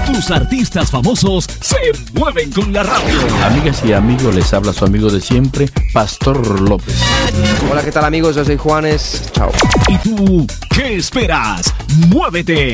Tus artistas famosos se mueven con la radio. Amigas y amigos, les habla su amigo de siempre, Pastor López. Hola, ¿qué tal amigos? Yo soy Juanes. Chao. ¿Y tú qué esperas? ¡Muévete!